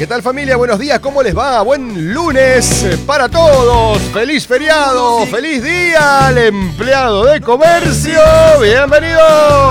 tal familia? Buenos días, ¿cómo les va? Buen lunes para todos. Feliz feriado, feliz día al empleado de comercio. Bienvenido.